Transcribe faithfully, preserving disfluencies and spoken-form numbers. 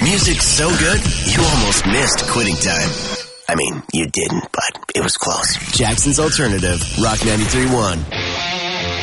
Music's so good, you almost missed quitting time. I mean, you didn't, but it was close. Jackson's Alternative, Rock ninety-three point one.